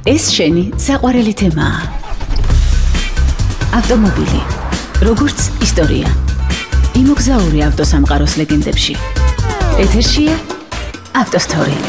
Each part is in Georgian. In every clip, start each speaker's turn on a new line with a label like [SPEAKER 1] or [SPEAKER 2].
[SPEAKER 1] ეს შენი საყვარელი თემაა. ავტომობილი, როგორც ისტორია. იმოგზაური ავტოსამყაროს ლეგენდებში. ეთერშია ავტოსტორი.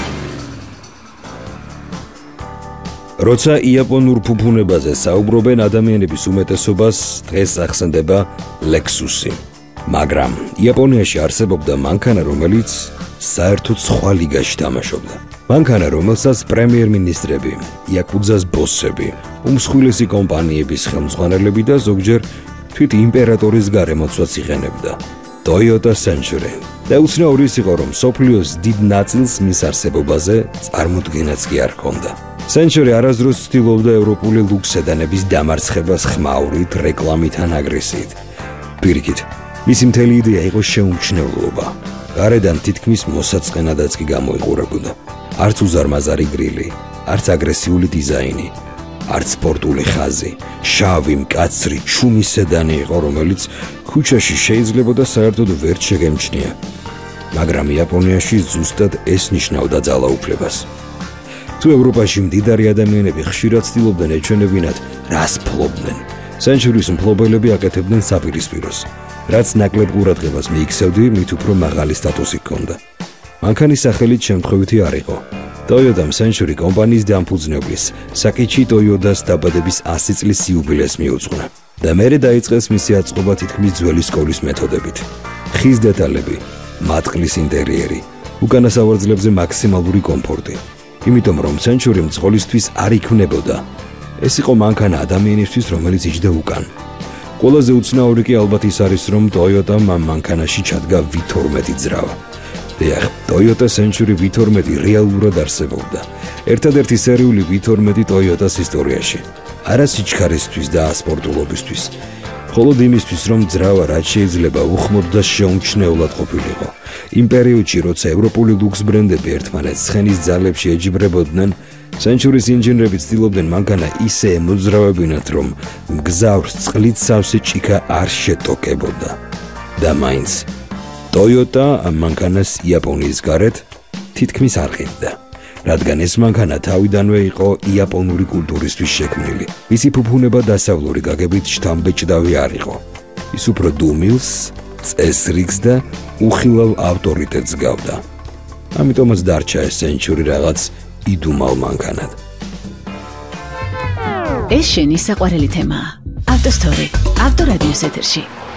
[SPEAKER 2] როცა იაპონურ ფუფუნებაზე საუბრობენ, ადამიანების უმეტესობას დღეს ახსენდება ლექსუსი. მაგრამ იაპონიაში არსებობდა მანქანა, რომელიც საერთოდ სხვა ლიგაში თამაშობდა. მანქანა, რომელსაც პრემიერ-მინისტრები, იაკუძას ბოსები, უმსხვილესი კომპანიების ხელმძღვანელები და ზოგჯერ თვით იმპერატორის გარემოცვაც იყენებდა. Toyota Century. და უცნაური ის იყო, რომ მსოფლიოს დიდ ნაწილს მის არსებობაზე წარმოდგენაც კი არ ჰქონდა. Century არასდროს ცდილობდა ევროპული ლუქს სედანების დამარცხებას ხმაურით, რეკლამით ან აგრესიით. პირიქით, მისი მთელი იდეა იყო შეუმჩნევლობა. გარედან თითქმის მოსაწყენადაც კი გამოიყურებოდა. არც უზარმაზარი გრილი, არც აგრესიული დიზაინი, არც სპორტული ხაზი, შავი, მკაცრი, ჩუმი სედანი იყო, რომელიც ქუჩაში შეიძლებოდა საერთოდ ვერ შეგემჩნია. მაგრამ იაპონიაში ზუსტად ეს ნიშნავდა ძალაუფლებას. თუ ევროპაში მდიდარი ადამიანები ხშირად ცდილობდნენ ეჩვენებინათ, რას ფლობდნენ, Century-ის მფლობელები აკეთებდნენ საპირისპიროს. რაც ნაკლებ ყურადღებას მიიქცევდი, მით უფრო მაღალი სტატუსი ჰქონდა. მანქანის სახელით შემთხვევითი არ იყო. Toyota Century კომპანიის დამფუძნებლის საკიჩი Toyotas დაბადების 100 წლის იუბილეს მიუძღვნა. და მერე დაიწყეს მისი აწყობა თითქმის ძველი სკოლის მეთოდებით. ხის დეტალები, მატყლის ინტერიერი, უკანა სავარძლებზე მაქსიმალური კომფორტი. იმიტომ რომ Century მძღოლისთვის არ იქმნებოდა. ეს იყო მანქანა ადამიანისთვის, რომელიც იჯდა უკან. ყველაზე უცნაური კი ალბათ ის არის, რომ Toyota-მ ამ მანქანაში ჩადგა V12 ძრავა. დიახ, Toyota Century V12 რეალურად არსებობდა. ერთადერთი სერიული V12 Toyota-s ისტორიაში. არა სიჩქარისთვის და ასპორტულობისთვის. მხოლოდ იმისთვის, რომ ძრავა რაც შეიძლება უხმოდ და შეუმჩნევლად ყოფილიყო. იმ პერიოდში, როცა ევროპული ლუქს ბრენდები ერთმანეთს ცხენის ძალებში ეჯიბრებოდნენ, Century-ის ინჟინრები ცდილობდნენ მანქანა ისე ემოძრავებინათ, რომ მგზავრს წყლით სავსე ჭიქა არ შეტოკებოდა. და მაინც Toyota ამ მანქანას იაპონიის გარეთ თითქმის არ ყიდდა, რადგან ეს მანქანა თავიდანვე იყო იაპონური კულტურისთვის შექმნილი. მისი ფუფუნება დასავლური გაგებით შთამბეჭდავი არ იყო. ის უფრო დუმილს, წესრიგს და უხილავ ავტორიტეტს გავდა. ამიტომაც დარჩა ეს Century რაღაც იდუმალ მანქანად.
[SPEAKER 1] ეს შენი საყვარელი თემაა. ავტოსტორი, ავტორადიოს ეთერში.